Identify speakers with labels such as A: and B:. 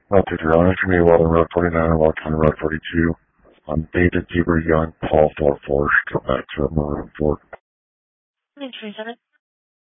A: Not to your honor, me well in Road 49 and Road 10 Road 42. I'm David Zebra Young, Paul 44, back to Maroon 4.
B: Thanks, Lieutenant.